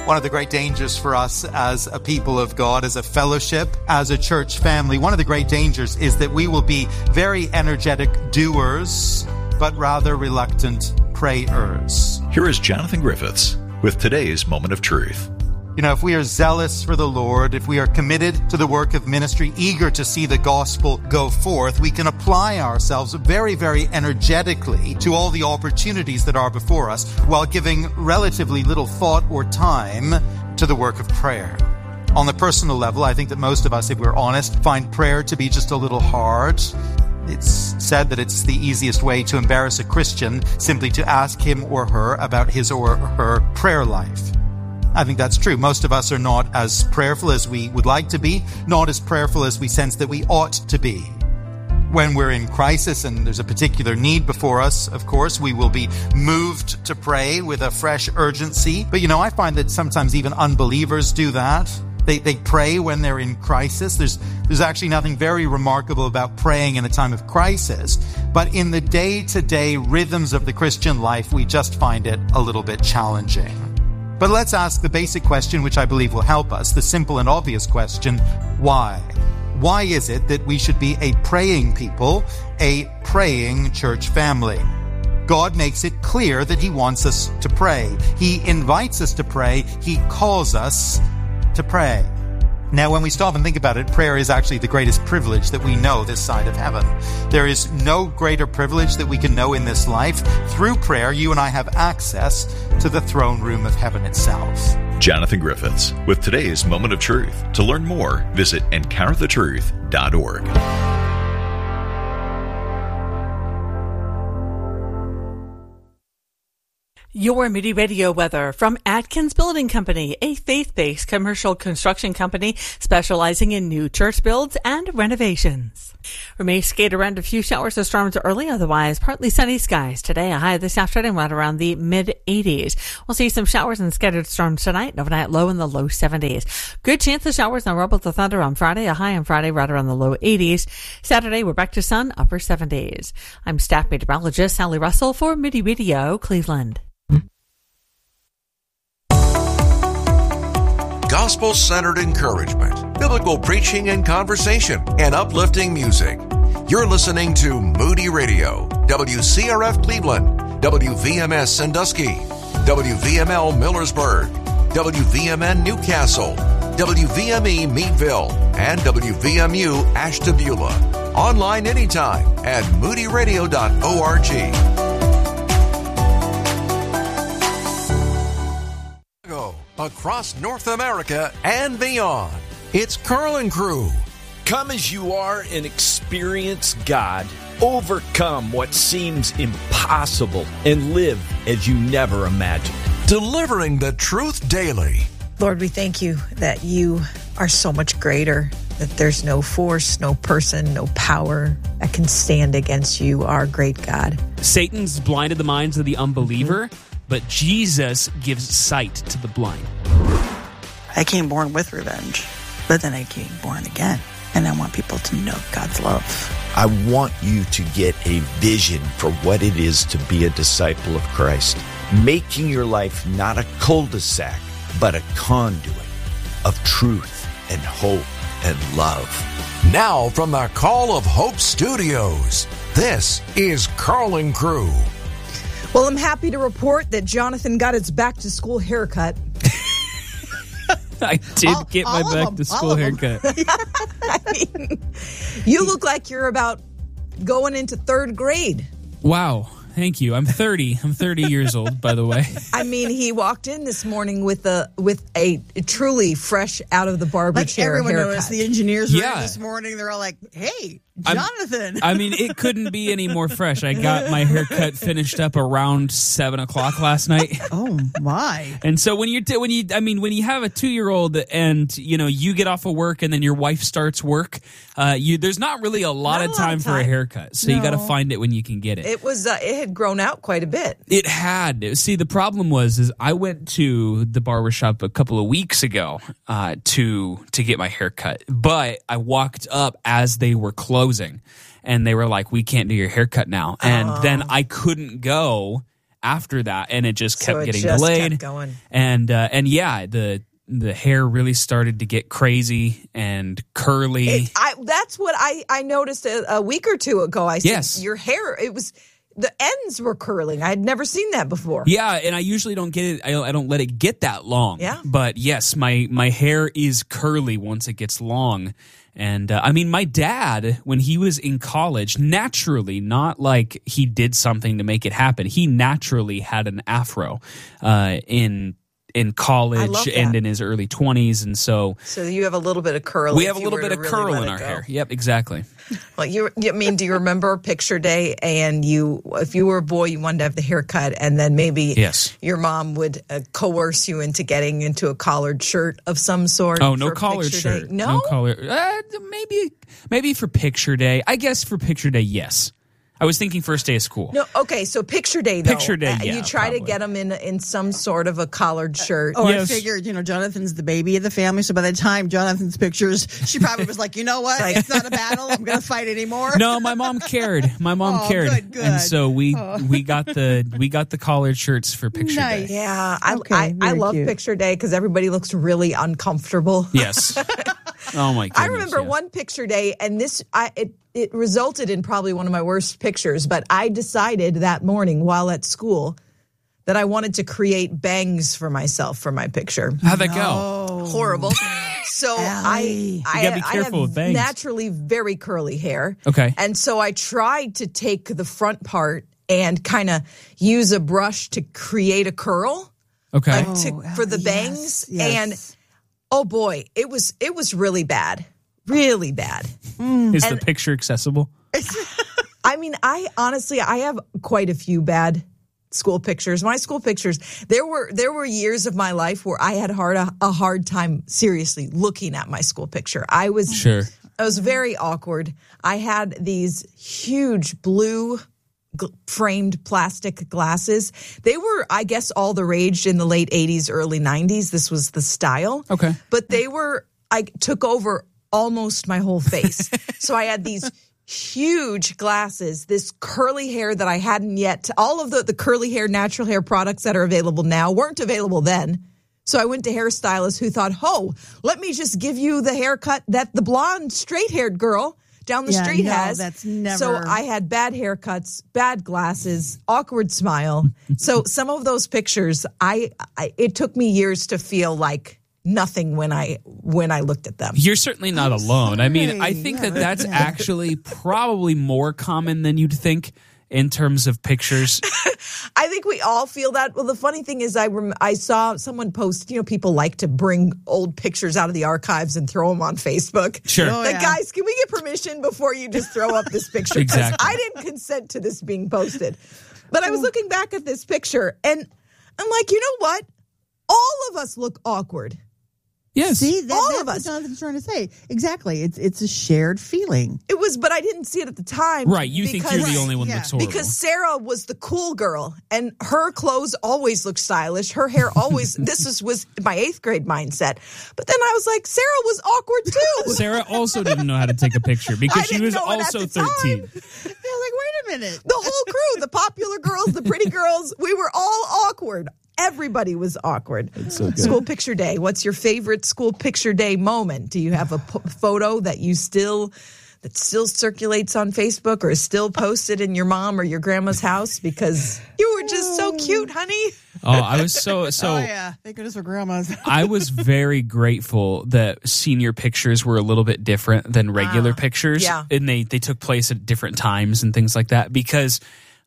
One of the great dangers for us as a people of God, as a fellowship, as a church family, one of the great dangers is that we will be very energetic doers, but rather reluctant prayers. Here is Jonathan Griffiths with today's Moment of Truth. You know, if we are zealous for the Lord, if we are committed to the work of ministry, eager to see the gospel go forth, we can apply ourselves very, very energetically to all the opportunities that are before us while giving relatively little thought or time to the work of prayer. On the personal level, I think that most of us, if we're honest, find prayer to be just a little hard. It's said that it's the easiest way to embarrass a Christian, simply to ask him or her about his or her prayer life. I think that's true. Most of us are not as prayerful as we would like to be, not as prayerful as we sense that we ought to be. When we're in crisis and there's a particular need before us, of course, we will be moved to pray with a fresh urgency. But, I find that sometimes even unbelievers do that. They pray when they're in crisis. There's actually nothing very remarkable about praying in a time of crisis. But in the day-to-day rhythms of the Christian life, we just find it a little bit challenging. But let's ask the basic question, which I believe will help us, the simple and obvious question, why? Why is it that we should be a praying people, a praying church family? God makes it clear that He wants us to pray. He invites us to pray. He calls us to pray. Now, when we stop and think about it, prayer is actually the greatest privilege that we know this side of heaven. There is no greater privilege that we can know in this life. Through prayer, you and I have access to the throne room of heaven itself. Jonathan Griffiths with today's Moment of Truth. To learn more, visit encounterthetruth.org. Your Moody Radio weather from Atkins Building Company, a faith-based commercial construction company specializing in new church builds and renovations. We may skate around a few showers or storms early, otherwise partly sunny skies. Today, a high this afternoon right around the mid-80s. We'll see some showers and scattered storms tonight, overnight low in the low 70s. Good chance of showers and rumble to thunder on Friday, a high on Friday right around the low 80s. Saturday, we're back to sun, upper 70s. I'm staff meteorologist Sally Russell for Moody Radio, Cleveland. Gospel-centered encouragement, biblical preaching and conversation, and uplifting music. You're listening to Moody Radio, WCRF Cleveland, WVMS Sandusky, WVML Millersburg, WVMN Newcastle, WVME Meadville, and WVMU Ashtabula. Online anytime at moodyradio.org. Across North America and beyond, it's Carl & Crew. Come as you are and experience God. Overcome what seems impossible and live as you never imagined. Delivering the truth daily. Lord, we thank you that you are so much greater, that there's no force, no person, no power that can stand against you, our great God. Satan's blinded the minds of the unbeliever, but Jesus gives sight to the blind. I came born with revenge, but then I came born again. And I want people to know God's love. I want you to get a vision for what it is to be a disciple of Christ. Making your life not a cul-de-sac, but a conduit of truth and hope and love. Now from the Call of Hope Studios, this is Carl & Crew. Well, I'm happy to report that Jonathan got his back-to-school haircut. I did get my back-to-school haircut. I mean, you look like you're about going into third grade. Wow. Thank you. I'm 30. I'm 30 years old, by the way. I mean, he walked in this morning with a truly fresh out of the barber chair everyone haircut. noticed. The engineers were in this morning. They're all like, "Hey, Jonathan." I mean, it couldn't be any more fresh. I got my haircut finished up around 7:00 last night. Oh my! And so when you have a 2-year-old and you get off of work and then your wife starts work, there's not really a lot of time for a haircut. So you got to find it when you can get it. It was it had grown out quite a bit. It had. See, the problem was I went to the barbershop a couple of weeks ago to get my hair cut, but I walked up as they were closing, and they were like, "We can't do your haircut now." And then I couldn't go after that, and it just kept getting just delayed. kept going. And yeah, the hair really started to get crazy and curly. That's what I noticed a week or two ago. I said, Yes. your hair, the ends were curling. I had never seen that before. Yeah, and I usually don't get it. I don't let it get that long. Yeah. But yes, my hair is curly once it gets long. And I mean, my dad, when he was in college, naturally, not like he did something to make it happen, he naturally had an afro in college and in his early 20s. And so you have a little bit of curl. We have a little bit of curl in our hair. Yep, exactly. Well, do you remember picture day? And if you were a boy, you wanted to have the haircut, and then maybe your mom would coerce you into getting into a collared shirt of some sort. Oh, no collared shirt. No? No collar. Maybe for picture day. I guess for picture day, yes. I was thinking first day of school. No, okay, so picture day, though. Picture day, yeah, you try to get them in some sort of a collared shirt. I figured, Jonathan's the baby of the family, so by the time Jonathan's pictures, she probably was like, you know what? It's not a battle. I'm going to fight anymore. No, my mom cared. My mom cared. Good. And so we got the collared shirts for picture day. Yeah, I love picture day because everybody looks really uncomfortable. Yes. Oh my goodness. I remember one picture day, and it resulted in probably one of my worst pictures, but I decided that morning while at school that I wanted to create bangs for myself for my picture. How'd that go? Horrible. So I gotta be careful with bangs. Naturally very curly hair. Okay. And so I tried to take the front part and kind of use a brush to create a curl. Okay. For the bangs. Yes. And oh boy, it was really bad. Really bad. Is the picture accessible? I mean, I have quite a few bad school pictures. My school pictures, there were years of my life where I had a hard time seriously looking at my school picture. I was very awkward. I had these huge blue framed plastic glasses. They were, I guess, all the rage in the late 80s, early 90s. This was the style. Okay. But I took over almost my whole face. So I had these huge glasses, this curly hair that I hadn't yet. All of the curly hair, natural hair products that are available now weren't available then. So I went to hairstylists who thought, let me just give you the haircut that the blonde, straight-haired girl down the street has. That's never. So I had bad haircuts, bad glasses, awkward smile. So some of those pictures, it took me years to feel like nothing when I looked at them. You're certainly not alone. I mean, I think that's actually probably more common than you'd think in terms of pictures. I think we all feel that. Well, the funny thing is I saw someone post, people like to bring old pictures out of the archives and throw them on Facebook. Sure. Guys, can we get permission before you just throw up this picture? Exactly. I didn't consent to this being posted. But I was looking back at this picture and I'm like, you know what? All of us look awkward. Yes. See, all that's of us. what Jonathan's trying to say. Exactly. It's a shared feeling. It was, but I didn't see it at the time. Right. You think you're the only one that looks horrible. Because Sarah was the cool girl, and her clothes always looked stylish. Her hair always, this was my 8th grade mindset. But then I was like, Sarah was awkward too. Sarah also didn't know how to take a picture because she was also 13. I was like, wait a minute. The whole crew, the popular girls, the pretty girls, we were all awkward. Everybody was awkward. That's so good. School picture day. What's your favorite school picture day moment? Do you have a photo that still circulates on Facebook or is still posted in your mom or your grandma's house because you were just so cute, honey? Oh, I was so. Oh yeah, thank goodness for grandmas. I was very grateful that senior pictures were a little bit different than regular pictures. Yeah. And they took place at different times and things like that because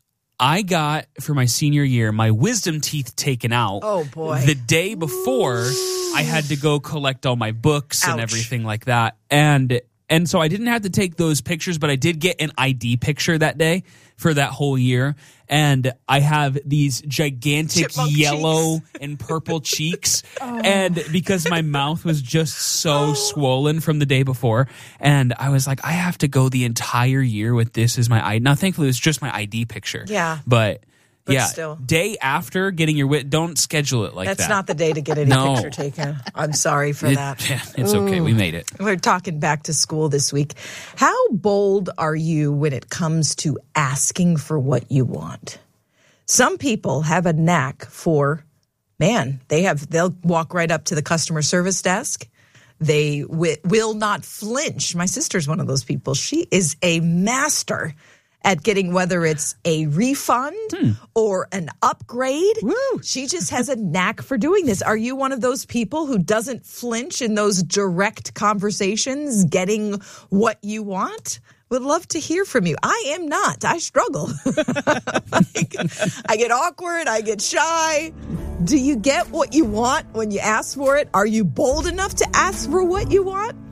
I got, for my senior year, my wisdom teeth taken out. Oh, boy. The day before, I had to go collect all my books and everything like that. And so I didn't have to take those pictures, but I did get an ID picture that day for that whole year. And I have these gigantic Chipmunk yellow cheeks. and purple cheeks. And because my mouth was just so swollen from the day before. And I was like, I have to go the entire year with this as my ID. Now, thankfully, it was just my ID picture. Yeah. But yeah, still. day after getting your don't schedule it like that. That's not the day to get any picture taken. I'm sorry for that. Yeah, it's okay. We made it. We're talking back to school this week. How bold are you when it comes to asking for what you want? Some people have a knack for, they'll walk right up to the customer service desk. They will not flinch. My sister's one of those people. She is a master at getting, whether it's a refund or an upgrade. Woo. She just has a knack for doing this. Are you one of those people who doesn't flinch in those direct conversations, getting what you want? Would love to hear from you. I am not. I struggle. I get awkward. I get shy. Do you get what you want when you ask for it? Are you bold enough to ask for what you want?